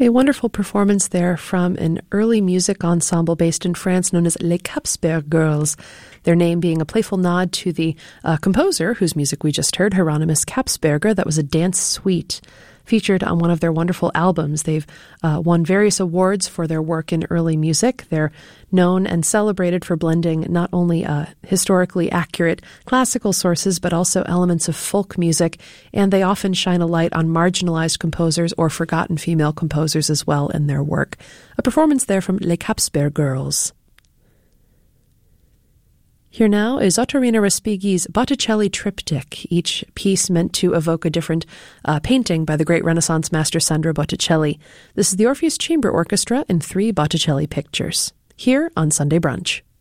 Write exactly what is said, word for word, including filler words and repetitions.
A wonderful performance there from an early music ensemble based in France known as Les Capsberg Girls, their name being a playful nod to the uh, composer whose music we just heard, Hieronymus Capsberger. That was a dance suite featured on one of their wonderful albums. They've uh, won various awards for their work in early music. They're known and celebrated for blending not only uh, historically accurate classical sources, but also elements of folk music, and they often shine a light on marginalized composers or forgotten female composers as well in their work. A performance there from Les Capsberg Girls. Here now is Ottorino Respighi's Botticelli Triptych, each piece meant to evoke a different uh, painting by the great Renaissance master Sandro Botticelli. This is the Orpheus Chamber Orchestra in three Botticelli pictures, here on Sunday Brunch.